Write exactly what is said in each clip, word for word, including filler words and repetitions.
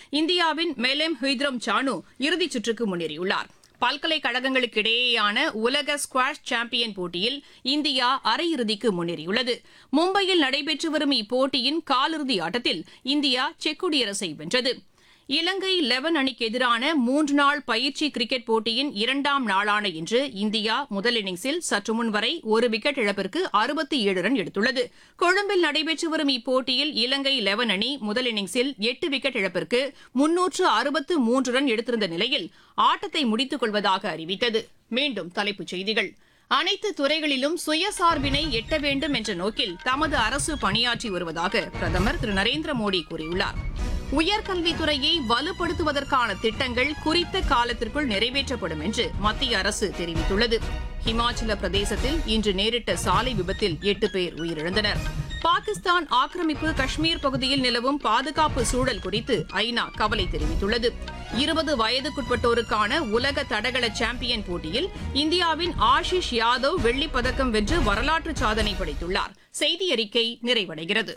இந்தியாவின் மெலேம் ஹுய்த்ரம் சானு இறுதிச் சுற்றுக்கு முன்னேறியுள்ளார். பல்கலைக்கழகங்களுக்கு இடையேயான உலக ஸ்குவாஷ் சாம்பியன் போட்டியில் இந்தியா அரையிறுதிக்கு முன்னேறியுள்ளது. மும்பையில் நடைபெற்று வரும் இப்போட்டியின் காலிறுதி ஆட்டத்தில் இந்தியா செக் குடியரசை வென்றது. இலங்கை லெவன் அணிக்கு எதிரான மூன்று நாள் பயிற்சி கிரிக்கெட் போட்டியின் இரண்டாம் நாளான இன்று இந்தியா முதல் இன்னிங்ஸில் சற்று முன் வரை ஒரு விக்கெட் இழப்பிற்கு அறுபத்தி ஏழு ரன் எடுத்துள்ளது. கொழும்பில் நடைபெற்று வரும் இப்போட்டியில் இலங்கை லெவன் அணி முதல் இன்னிங்ஸில் எட்டு விக்கெட் இழப்பிற்கு முன்னூற்று அறுபத்து மூன்று ரன் எடுத்திருந்த நிலையில் ஆட்டத்தை முடித்துக் கொள்வதாக அறிவித்தது. மீண்டும் தலைப்புச் செய்திகள். அனைத்து துறைகளிலும் சுயசார்பினை எட்ட வேண்டும் என்ற நோக்கில் தமது அரசு பணியாற்றி வருவதாக பிரதமர் திரு நரேந்திர மோடி கூறியுள்ளார். உயர்கல்வித்துறையை வலுப்படுத்துவதற்கான திட்டங்கள் குறித்த காலத்திற்குள் நிறைவேற்றப்படும் என்று மத்திய அரசு தெரிவித்துள்ளது. ஹிமாச்சல பிரதேசத்தில் இன்று நேரிட்ட சாலை விபத்தில் எட்டு பேர் உயிரிழந்தனர். பாகிஸ்தான் ஆக்கிரமிப்பு காஷ்மீர் பகுதியில் நிலவும் பாதுகாப்பு சூழல் குறித்து ஐநா கவலை தெரிவித்துள்ளது. இருபது வயதுக்குட்பட்டோருக்கான உலக தடகள சாம்பியன் போட்டியில் இந்தியாவின் ஆஷிஷ் யாதவ் வெள்ளிப் பதக்கம் வென்று வரலாற்று சாதனை படைத்துள்ளார். செய்தி அறிக்கை நிறைவடைகிறது.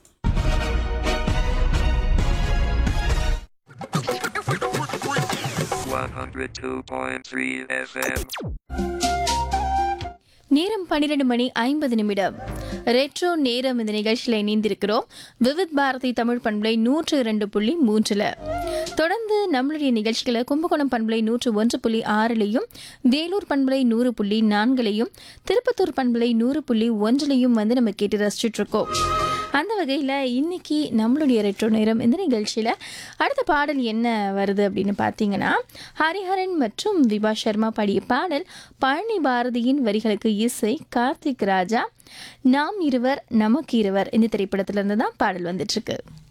one oh two point three F M. நேரம் பன்னிரண்டு மணி ஐம்பது நிமிடம். ரெட்ரோ நேரம் இந்த நிகழ்ச்சியில் இணைந்திருக்கிறோம். விவித் பாரதி தமிழ் பண்பலை நூற்று இரண்டு புள்ளி மூன்றுல தொடர்ந்து நம்மளுடைய நிகழ்ச்சிகளை கும்பகோணம் பண்பலை நூற்று ஒன்று புள்ளி ஆறுலையும், வேலூர் பண்பலை நூறு புள்ளி நான்குலையும், திருப்பத்தூர் பண்பலை நூறு புள்ளி ஒன்றுலையும் வந்து நம்ம கேட்டு ரசிச்சுட்டு இருக்கோம். அந்த வகையில் இன்னைக்கு நம்மளுடைய ரெட்ரோ நேரம் இந்த நிகழ்ச்சியில் அடுத்த பாடல் என்ன வருது அப்படின்னு பார்த்தீங்கன்னா, ஹரிஹரன் மற்றும் விபா சர்மா பாடிய பாடல் பழனி பாரதியின் வரிகளுக்கு இசை கார்த்திக் ராஜா. நாம் இருவர் நமக்கு இருவர் இந்த திரைப்படத்திலிருந்து தான் பாடல் வந்துட்டு இருக்கு.